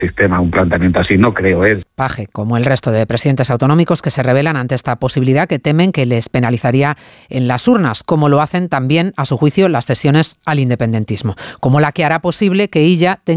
sistema, un planteamiento así, no creo. Page, como el resto de presidentes autonómicos que se rebelan ante esta posibilidad que temen que les penalizaría en las urnas, como lo hacen también, a su juicio, las cesiones al independentismo, como la que hará posible que ella tenga